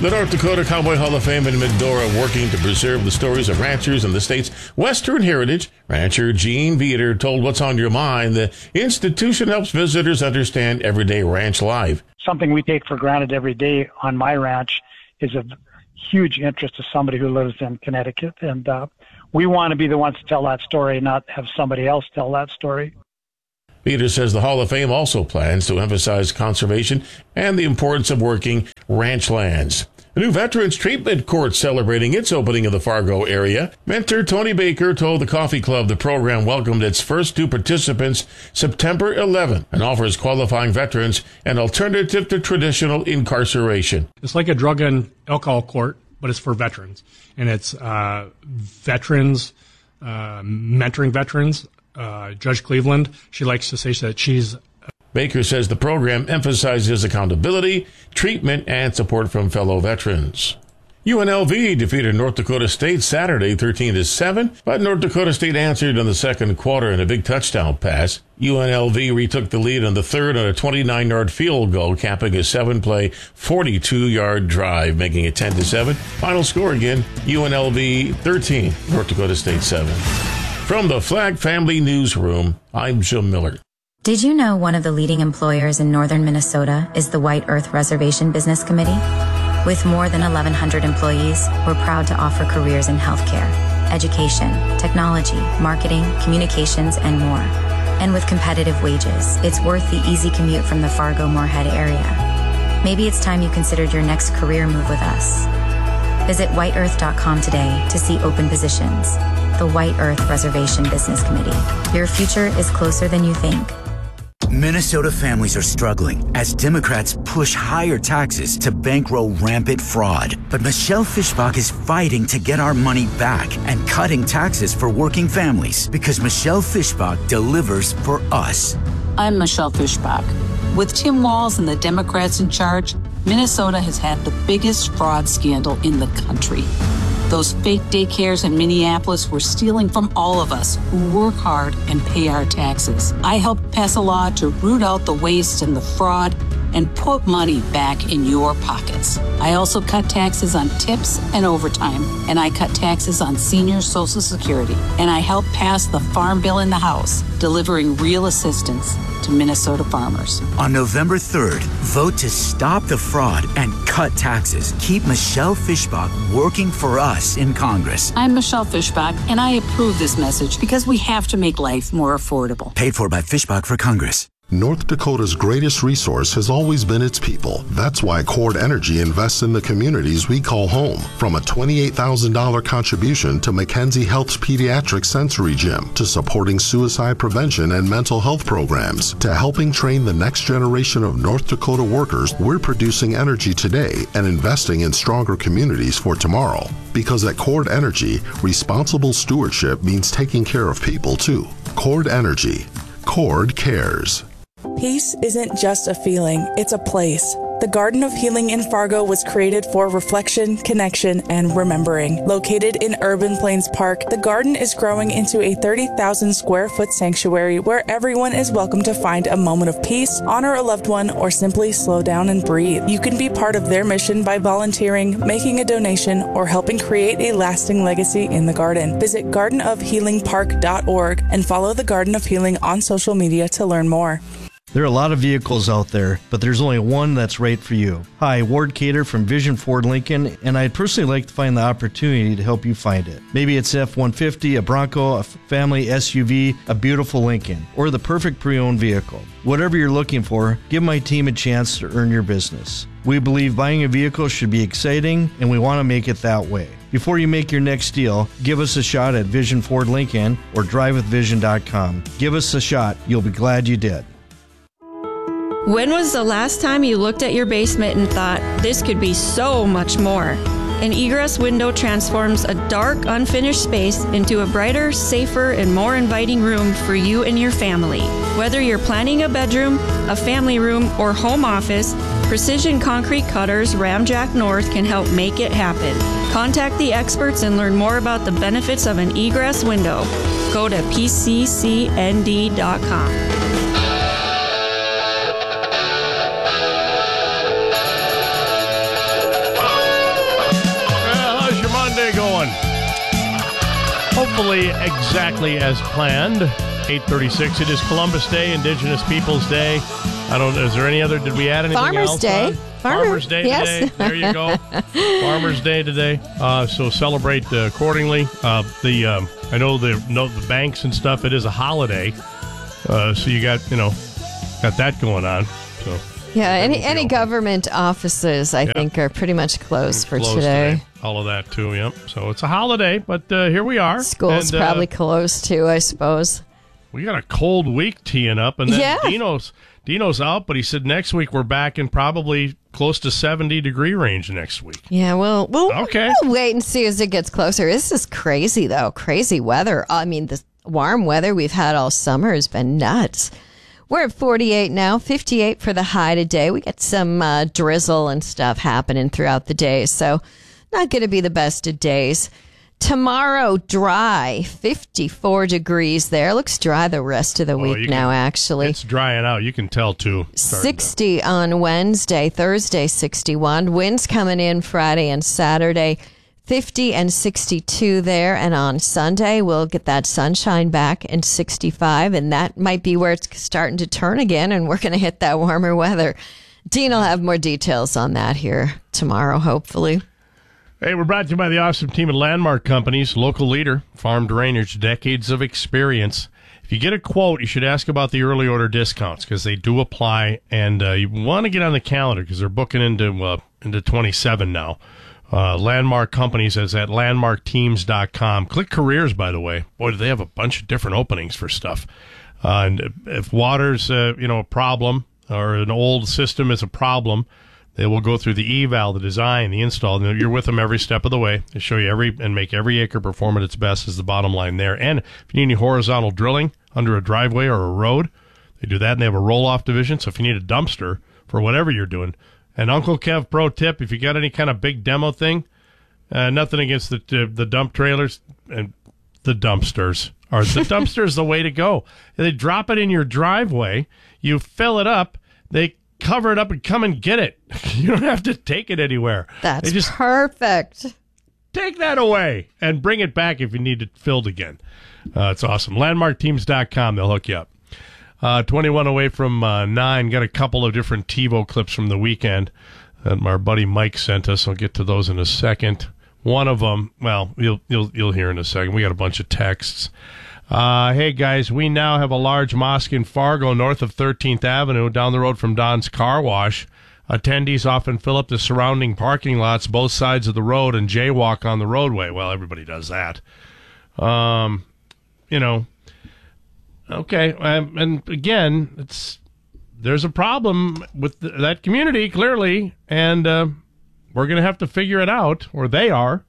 The North Dakota Cowboy Hall of Fame in Medora working to preserve the stories of ranchers and the state's western heritage. Rancher Gene Veter told What's on Your Mind the institution helps visitors understand everyday ranch life. Something we take for granted every day on my ranch is of huge interest to somebody who lives in Connecticut. And uh, we want to be the ones to tell that story, not have somebody else tell that story. Veter says the Hall of Fame also plans to emphasize conservation and the importance of working ranch lands. The new Veterans Treatment Court celebrating its opening in the Fargo area. Mentor Tony Baker told the Coffee Club the program welcomed its first two participants September eleventh and offers qualifying veterans an alternative to traditional incarceration. It's like a drug and alcohol court, but it's for veterans. And it's uh, veterans, uh, mentoring veterans. Uh, Judge Cleveland, she likes to say that she's Baker says the program emphasizes accountability, treatment, and support from fellow veterans. U N L V defeated North Dakota State Saturday thirteen to seven, but North Dakota State answered in the second quarter in a big touchdown pass. U N L V retook the lead in the third on a twenty-nine-yard field goal, capping a seven-play, forty-two-yard drive, making it ten to seven. Final score again, U N L V thirteen, North Dakota State seven. From the Flag Family Newsroom, I'm Jim Miller. Did you know one of the leading employers in northern Minnesota is the White Earth Reservation Business Committee? With more than eleven hundred employees, we're proud to offer careers in healthcare, education, technology, marketing, communications, and more. And with competitive wages, it's worth the easy commute from the Fargo-Moorhead area. Maybe it's time you considered your next career move with us. Visit white earth dot com today to see open positions. The White Earth Reservation Business Committee. Your future is closer than you think. Minnesota families are struggling as Democrats push higher taxes to bankroll rampant fraud. But Michelle Fischbach is fighting to get our money back and cutting taxes for working families because Michelle Fischbach delivers for us. I'm Michelle Fischbach. With Tim Walz and the Democrats in charge, Minnesota has had the biggest fraud scandal in the country. Those fake daycares in Minneapolis were stealing from all of us who work hard and pay our taxes. I helped pass a law to root out the waste and the fraud and put money back in your pockets. I also cut taxes on tips and overtime, and I cut taxes on senior Social Security. And I helped pass the Farm Bill in the House, delivering real assistance to Minnesota farmers. On November third, vote to stop the fraud and cut taxes. Keep Michelle Fischbach working for us in Congress. I'm Michelle Fischbach, and I approve this message because we have to make life more affordable. Paid for by Fischbach for Congress. North Dakota's greatest resource has always been its people. That's why Cord Energy invests in the communities we call home. From a twenty-eight thousand dollars contribution to Mackenzie Health's pediatric sensory gym, to supporting suicide prevention and mental health programs, to helping train the next generation of North Dakota workers, we're producing energy today and investing in stronger communities for tomorrow. Because at Cord Energy, responsible stewardship means taking care of people too. Cord Energy. Cord cares. Peace isn't just a feeling, it's a place. The Garden of Healing in Fargo was created for reflection, connection, and remembering. Located in Urban Plains Park, the garden is growing into a thirty thousand square foot sanctuary where everyone is welcome to find a moment of peace, honor a loved one, or simply slow down and breathe. You can be part of their mission by volunteering, making a donation, or helping create a lasting legacy in the garden. Visit garden of healing park dot org and follow the Garden of Healing on social media to learn more. There are a lot of vehicles out there, but there's only one that's right for you. Hi, Ward Cater from Vision Ford Lincoln, and I'd personally like to find the opportunity to help you find it. Maybe it's F one fifty, a Bronco, a family S U V, a beautiful Lincoln, or the perfect pre-owned vehicle. Whatever you're looking for, give my team a chance to earn your business. We believe buying a vehicle should be exciting, and we want to make it that way. Before you make your next deal, give us a shot at Vision Ford Lincoln or drive with vision dot com. Give us a shot. You'll be glad you did. When was the last time you looked at your basement and thought, this could be so much more? An egress window transforms a dark, unfinished space into a brighter, safer, and more inviting room for you and your family. Whether you're planning a bedroom, a family room, or home office, Precision Concrete Cutters Ramjack North can help make it happen. Contact the experts and learn more about the benefits of an egress window. Go to P C C N D dot com. hopefully exactly as planned. eight thirty-six. It is Columbus Day, Indigenous Peoples Day. I don't. Is there any other? Did we add anything Farmers else? Day. On? Farmer, Farmers Day yes. today. There you go. Farmers Day today. Uh, so celebrate uh, accordingly. Uh, the um, I know the know the banks and stuff. It is a holiday, uh, so you got you know got that going on. So Yeah, any any government offices, I Yeah. think, are pretty much closed for closed today. All of that too. Yep. So it's a holiday, but uh, here we are. School's And, uh, probably closed too, I suppose. We got a cold week teeing up, and then Yeah. Dino's Dino's out, but he said next week we're back in probably close to seventy degree range next week. Yeah, well, we'll, Okay. we'll wait and see as it gets closer. This is crazy, though. Crazy weather. I mean, the warm weather we've had all summer has been nuts. We're at forty-eight now, fifty-eight for the high today. We got some uh, drizzle and stuff happening throughout the day, so not going to be the best of days. Tomorrow, dry, fifty-four degrees there. Looks dry the rest of the Oh, week you now, can- actually. It's drying out. You can tell, too. Starting to- sixty on Wednesday, Thursday sixty-one. Winds coming in Friday and Saturday, fifty and sixty-two there. And on Sunday, we'll get that sunshine back and sixty-five. And that might be where it's starting to turn again, and we're going to hit that warmer weather. Dean will have more details on that here tomorrow, hopefully. Hey, we're brought to you by the awesome team at Landmark Companies, local leader, farm drainage, decades of experience. If you get a quote, you should ask about the early order discounts because they do apply, and uh, you want to get on the calendar because they're booking into uh, into twenty-seven now. Uh, Landmark Companies is at landmark teams dot com. Click careers, by the way. Boy, do they have a bunch of different openings for stuff. Uh, and if water's uh, you know a problem or an old system is a problem, they will go through the eval, the design, the install. And you're with them every step of the way. They show you every and make every acre perform at its best is the bottom line there. And if you need any horizontal drilling under a driveway or a road, they do that. And they have a roll-off division. So if you need a dumpster for whatever you're doing, and Uncle Kev pro tip, if you got any kind of big demo thing, uh, nothing against the uh, the dump trailers and the dumpsters. Are the dumpsters the way to go? They drop it in your driveway. You fill it up. They cover it up and come and get it. You don't have to take it anywhere. That's they just perfect. Take that away and bring it back if you need it filled again. Uh, it's awesome. landmark teams dot com. They'll hook you up. Uh, twenty-one away from uh, nine. Got a couple of different TiVo clips from the weekend that our buddy Mike sent us. I'll get to those in a second. One of them, well, you'll you'll you'll hear in a second. We got a bunch of texts. Uh, hey, guys, we now have a large mosque in Fargo north of thirteenth Avenue down the road from Don's Car Wash. Attendees often fill up the surrounding parking lots, both sides of the road, and jaywalk on the roadway. Well, everybody does that. Um, you know, okay. Um, and again, it's there's a problem with th- that community, clearly, and uh, we're going to have to figure it out, or they are.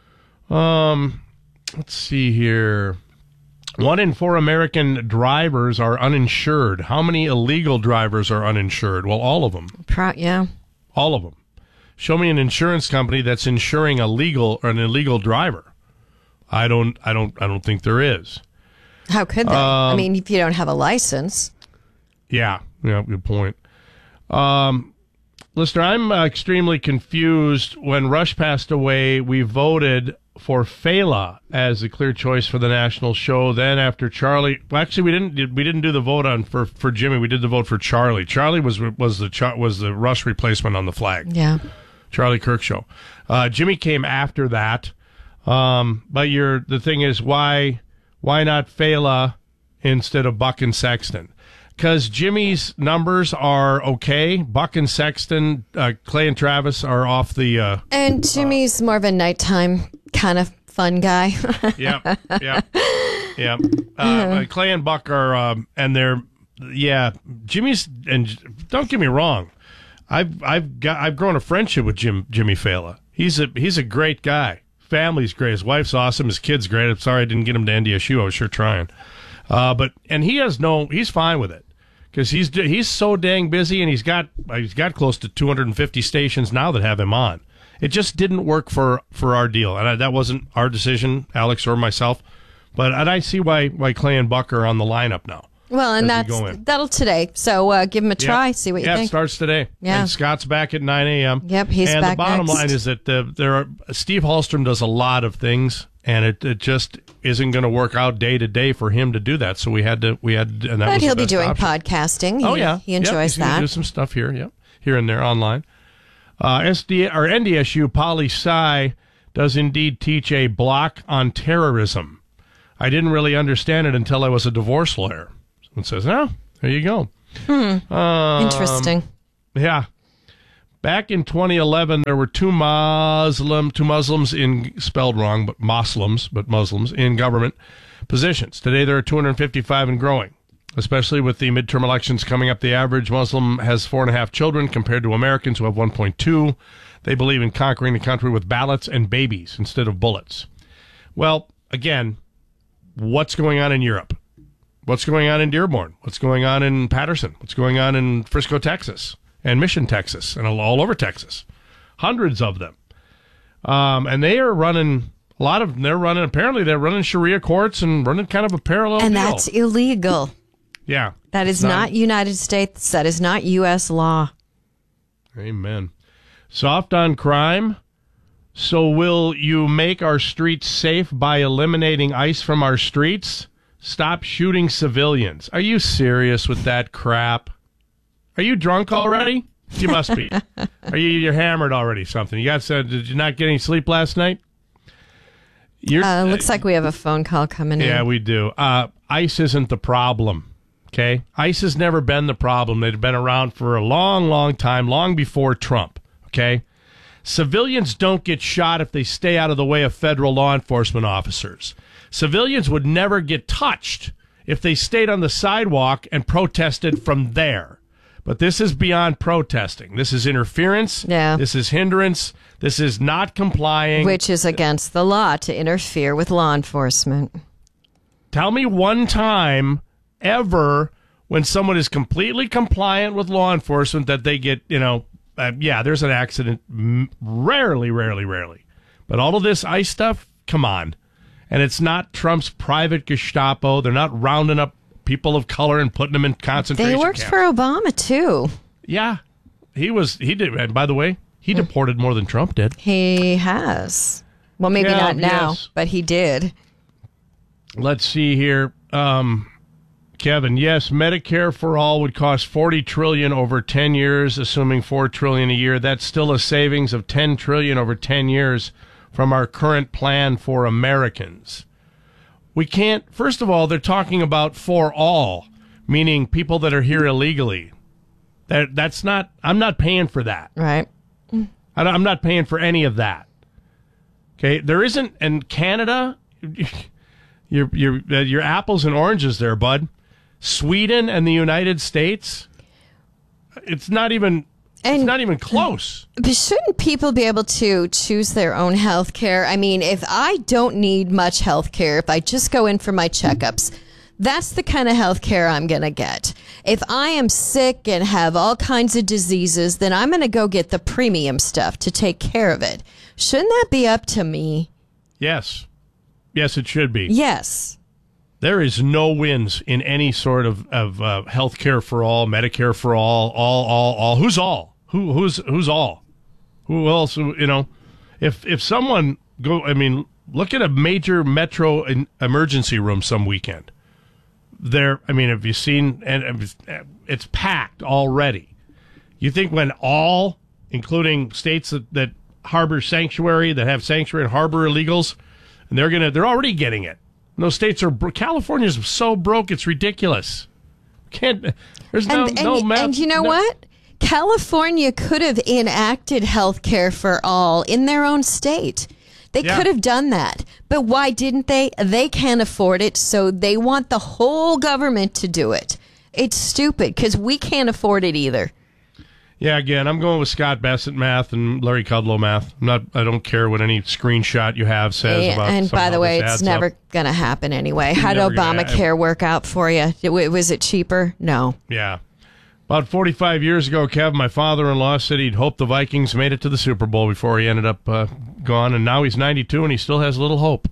Um, let's see here. One in four American drivers are uninsured. How many illegal drivers are uninsured? Well, all of them. Pro- yeah. All of them. Show me an insurance company that's insuring a legal or an illegal driver. I don't. I don't. I don't think there is. How could they? I Um, mean, if you don't have a license. Yeah. Yeah. Good point. Um, listener, I'm uh, extremely confused. When Rush passed away, we voted for Fela as the clear choice for the national show. Then after Charlie, well, actually we didn't we didn't do the vote on for, for Jimmy. We did the vote for Charlie. Charlie was was the was the Rush replacement on the flag. Yeah, Charlie Kirk show. Uh, Jimmy came after that. Um, but you're the thing is why why not Fela instead of Buck and Sexton? Because Jimmy's numbers are okay. Buck and Sexton, uh, Clay and Travis are off the. Uh, And Jimmy's more of a nighttime kind of fun guy. yeah, yeah, yeah. Uh, Clay and Buck are, um, and they're, yeah. Jimmy's, and don't get me wrong, I've I've got I've grown a friendship with Jim Jimmy Fela. He's a he's a great guy. Family's great. His wife's awesome. His kid's great. I'm sorry I didn't get him to N D S U. I was sure trying. Uh, but and he has no, he's fine with it because he's he's so dang busy, and he's got he's got close to two hundred fifty stations now that have him on. It just didn't work for, for our deal, and I, that wasn't our decision, Alex or myself. But and I see why why Clay and Buck are on the lineup now. Well, and as we that's go in. that'll today. So uh, give him a try. Yeah. See what you yeah, think. it starts today. Yeah. And Scott's back at nine a.m. Yep, he's and back the bottom next. line is that uh, there are Steve Hallstrom does a lot of things, and it, it just isn't going to work out day to day for him to do that. So we had to we had and that But was he'll the be best doing option. podcasting. He, Oh yeah, he enjoys yep, he's gonna that. do some stuff here, yep, here and there online. Uh, S D or N D S U Poli Sci does indeed teach a block on terrorism. I didn't really understand it until I was a divorce lawyer. Someone says, "Oh, there you go." Hmm. Um, Interesting. Yeah. Back in twenty eleven, there were two Muslim, two Muslims in spelled wrong, but Muslims, but Muslims in government positions. Today, there are two hundred fifty-five and growing. Especially with the midterm elections coming up, the average Muslim has four and a half children compared to Americans who have one point two. They believe in conquering the country with ballots and babies instead of bullets. Well, again, what's going on in Europe? What's going on in Dearborn? What's going on in Patterson? What's going on in Frisco, Texas, and Mission, Texas, and all over Texas? Hundreds of them. Um, and they are running, a lot of them, they're running, apparently they're running Sharia courts and running kind of a parallel And deal. that's illegal. Yeah. That is It's not United States. That is not U S law. Amen. Soft on crime. So will you make our streets safe by eliminating ICE from our streets? Stop shooting civilians. Are you serious with that crap? Are you drunk already? You must be. Are you you're hammered already? Something. You got said? Did you not get any sleep last night? You're, Uh, looks like we have a phone call coming in. Yeah, we do. Uh, ICE isn't the problem. Okay, ICE has never been the problem. They've been around for a long, long time, long before Trump. Okay, civilians don't get shot if they stay out of the way of federal law enforcement officers. Civilians would never get touched if they stayed on the sidewalk and protested from there. But this is beyond protesting. This is interference. Yeah. This is hindrance. This is not complying. Which is against the law to interfere with law enforcement. Tell me one time ever when someone is completely compliant with law enforcement that they get, you know, uh, yeah, there's an accident. M- rarely, rarely, rarely. But all of this ICE stuff, come on. And it's not Trump's private Gestapo. They're not rounding up people of color and putting them in concentration They worked camps. for Obama, too. Yeah. He was, he did, and by the way, he deported more than Trump did. He has. Well, maybe Yeah, not now, yes. but he did. Let's see here. Um, Kevin, yes, Medicare for all would cost forty trillion dollars over ten years, assuming four trillion dollars a year. That's still a savings of ten trillion dollars over ten years from our current plan for Americans. We can't, first of all, they're talking about for all, meaning people that are here illegally. That that's not, I'm not paying for that. Right. I don't- I'm not paying for any of that. Okay, there isn't, in Canada, your your uh, your apples and oranges there, bud. Sweden and the United States, it's not even it's not even close. But shouldn't people be able to choose their own health care? I mean, if I don't need much health care, if I just go in for my checkups, that's the kind of health care I'm going to get. If I am sick and have all kinds of diseases, then I'm going to go get the premium stuff to take care of it. Shouldn't that be up to me? Yes, yes, it should be. Yes. There is no wins in any sort of of uh, health care for all, Medicare for all, all, all, all. Who's all? Who who's who's all? Who else? You know, if if someone go, I mean, look at a major metro in emergency room some weekend. There, I mean, have you seen? And it's packed already. You think when all, including states that, that harbor sanctuary, that have sanctuary and harbor illegals, and they're gonna, they're already getting it. And those states are, California's so broke, it's ridiculous. Can't, there's no, and, and, no math. and you know no, what? California could have enacted health care for all in their own state. They Yeah. could have done that. But why didn't they? They can't afford it, so they want the whole government to do it. It's stupid because we can't afford it either. Yeah, again, I'm going with Scott Bassett math and Larry Kudlow math. I'm not, I don't care what any screenshot you have says Yeah, about and by somehow the way, this it's adds never up. going to happen anyway. How did Never gonna Obamacare work out for you? Was it cheaper? No. Yeah. About forty-five years ago, Kev, my father-in-law said he'd hoped the Vikings made it to the Super Bowl before he ended up uh, gone, and now he's ninety-two and he still has little hope.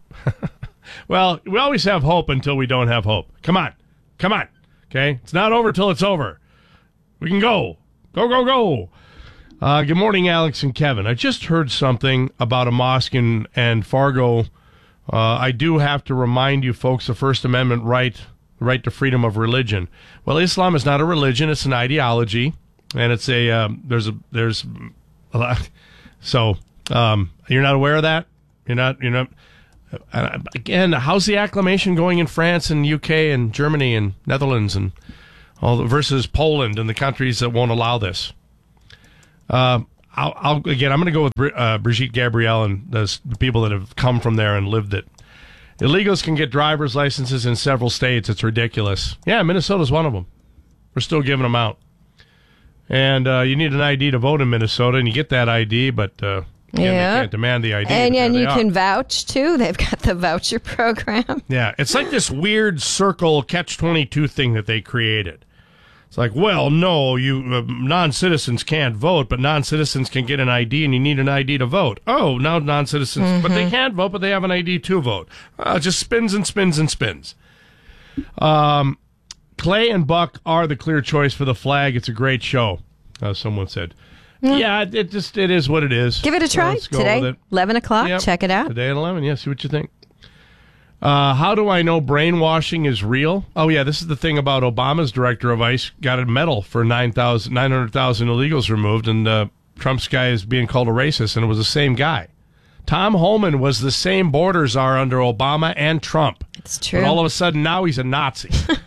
Well, we always have hope until we don't have hope. Come on. Come on. Okay? It's not over till it's over. We can go. Go, go, go. Uh, good morning, Alex and Kevin. I just heard something about a mosque in and Fargo Uh, I do have to remind you, folks, the First Amendment right, right to freedom of religion. Well, Islam is not a religion; it's an ideology, and it's a um, there's a there's a lot. So um, you're not aware of that? You're not. You're not. Uh, again, how's the acclamation going in France and U K and Germany and Netherlands and all the, versus Poland and the countries that won't allow this? Uh, I'll, I'll again. I'm going to go with uh, Brigitte Gabriel and the, the people that have come from there and lived it. Illegals can get driver's licenses in several states. It's ridiculous. Yeah, Minnesota's one of them. We're still giving them out. And uh, you need an I D to vote in Minnesota, and you get that I D, but uh, again, yeah. they can't demand the I D. And, and you are. can vouch, too. They've got the voucher program. Yeah, it's like this weird circle catch twenty-two thing that they created. It's like, well, no, you uh, non-citizens can't vote, but non-citizens can get an I D, and you need an I D to vote. Oh, now non-citizens, mm-hmm. but they can't vote, but they have an I D to vote. Uh, just spins and spins and spins. Um, Clay and Buck are the clear choice for the flag. It's a great show, uh, someone said. Yeah. yeah, it just it is what it is. Give it a try so today, eleven o'clock. Yep. Check it out. Today at eleven, yeah, see what you think. Uh, how do I know brainwashing is real? Oh, yeah, this is the thing about Obama's director of ICE got a medal for nine hundred thousand illegals removed, and uh, Trump's guy is being called a racist, and it was the same guy. Tom Holman was the same border czar under Obama and Trump. It's true. But all of a sudden, now he's a Nazi.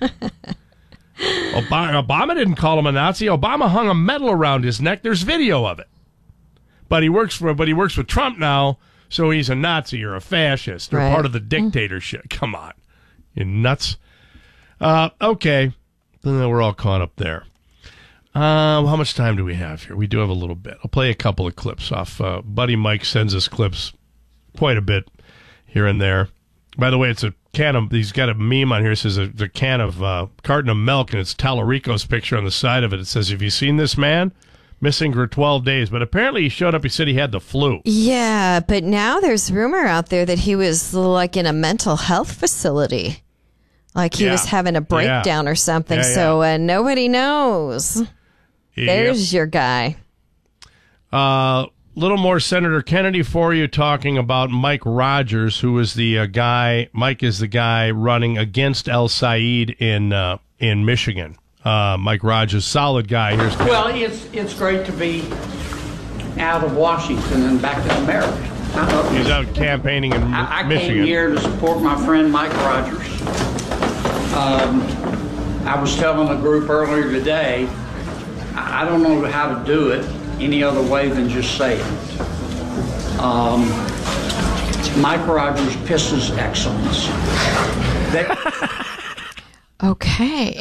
Obama, Obama didn't call him a Nazi. Obama hung a medal around his neck. There's video of it. But he works for, but he works with Trump now. So he's a Nazi or a fascist or right. part of the dictatorship. Come on. You nuts. Uh, okay. Uh, we're all caught up there. Uh, how much time do we have here? We do have a little bit. I'll play a couple of clips off. Uh, Buddy Mike sends us clips quite a bit here and there. By the way, it's a can of, he's got a meme on here. It says a, a can of, uh, carton of milk, and it's Tallarico's picture on the side of it. It says, have you seen this man? Missing for twelve days, but apparently he showed up. He said he had the flu. Yeah, but now there's rumor out there that he was like in a mental health facility, like he yeah. was having a breakdown yeah. or something. Yeah, yeah. So uh, nobody knows. Yep. There's your guy. A uh, little more Senator Kennedy for you, talking about Mike Rogers, who is the uh, guy. Mike is the guy running against El Said in uh, in Michigan. Uh, Mike Rogers, solid guy. Here's well, it's it's great to be out of Washington and back in America. He's out campaigning in I, I Michigan. I came here to support my friend Mike Rogers. Um, I was telling a group earlier today, I, I don't know how to do it any other way than just say it. Um, Mike Rogers pisses excellence. That, Okay.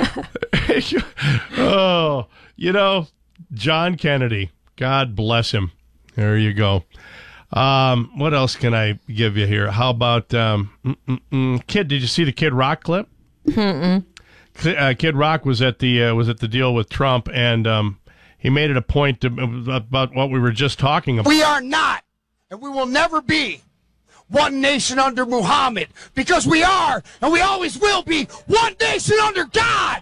Oh, you know, John Kennedy, God bless him. There you go. Um, what else can I give you here? How about um, Kid? Did you see the Kid Rock clip? Mm-mm. Uh, Kid Rock was at the uh, was at the deal with Trump, and um, he made it a point to, about what we were just talking about. We are not, and we will never be, one nation under Muhammad, because we are, and we always will be, one nation under God.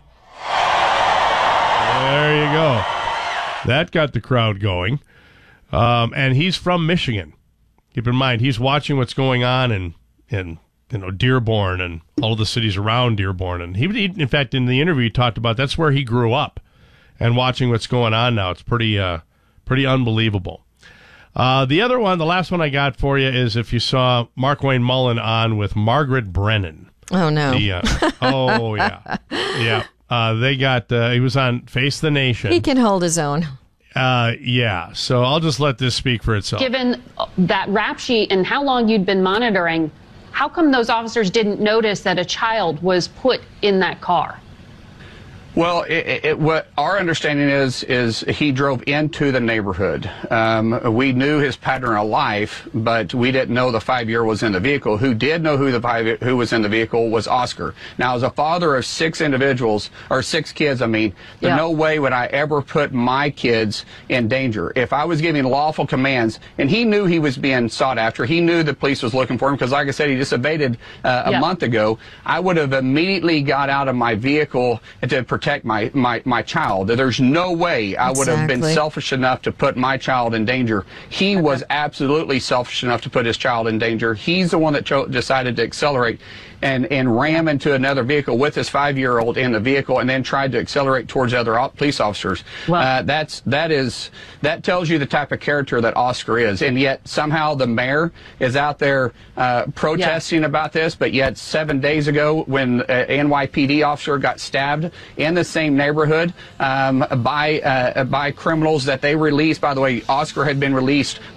There you go. That got the crowd going. Um, and he's from Michigan. Keep in mind, he's watching what's going on in, in you know, Dearborn and all of the cities around Dearborn. And he, he, in fact, in the interview, he talked about that's where he grew up, and watching what's going on now. It's pretty, uh, pretty unbelievable. Uh, the other one, the last one I got for you, is if you saw Mark Wayne Mullen on with Margaret Brennan. Oh, no. The, uh, oh, yeah. Yeah. Uh, they got, uh, he was on Face the Nation. He can hold his own. Uh, yeah. So I'll just let this speak for itself. Given that rap sheet and how long you'd been monitoring, how come those officers didn't notice that a child was put in that car? Well, it, it, what our understanding is, is he drove into the neighborhood. Um, we knew his pattern of life, but we didn't know the five-year was in the vehicle. Who did know who the five who was in the vehicle was Oscar. Now, as a father of six individuals, or six kids, I mean, there's Yeah. no way would I ever put my kids in danger. If I was giving lawful commands, and he knew he was being sought after, he knew the police was looking for him, because like I said, he just evaded uh, a Yeah. month ago, I would have immediately got out of my vehicle to protect protect my, my, my child. There's no way I would have been Exactly. selfish enough to put my child in danger. He was absolutely selfish enough to put his child in danger. He's the one that cho- decided to accelerate and, and ram into another vehicle with his five-year-old in the vehicle, and then tried to accelerate towards other o- police officers. Uh, that's that is that tells you the type of character that Oscar is, and yet somehow the mayor is out there uh, protesting about this. But yet seven days ago, when an N Y P D officer got stabbed in the same neighborhood um, by uh, by criminals that they released. By the way, Oscar had been released